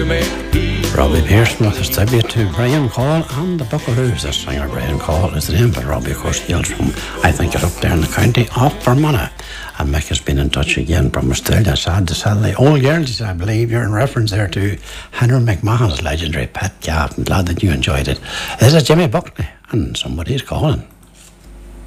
Robbie Pearson with his tribute to Brian Call and the Buckaroos. The singer Brian Call is the name, but Robbie, of course, hails from, I think it's up there in the county of Fermanagh. And Mick has been in touch again from Australia. Sad to sadly. Old girls, I believe you're in reference there to Henry McMahon's legendary Pet Calf. I'm glad that you enjoyed it. This is Jimmy Buckley, and somebody's calling.